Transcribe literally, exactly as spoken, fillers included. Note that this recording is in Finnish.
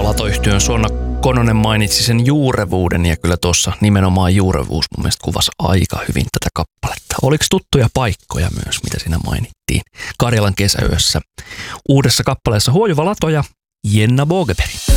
Latoyhtiön Suonna Kononen mainitsi sen juurevuuden ja kyllä tuossa nimenomaan juurevuus mun mielestä kuvasi aika hyvin tätä kappaletta. Oliko tuttuja paikkoja myös, mitä siinä mainittiin? Karjalan kesäyössä. Uudessa kappaleessa Huojuva Lato ja Jenna Bågeberg.